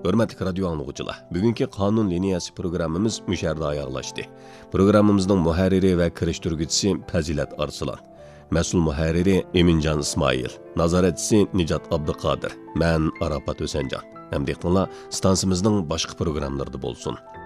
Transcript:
Hörmətli radio anlıqçılar, bugünkü Qanun liniyası programımız müşərdə ayaqlaşdı. Programımızın mühərriri və kirişdirgüçüsü Fəzilət Arslan. Məsul mühərriri Emincan İsmail. Nazaretçisi Nicat Abduqadir. Mən Arafat Ösəncan. Həmdəxtınlar stansımızın başqa proqramlarında bolsun.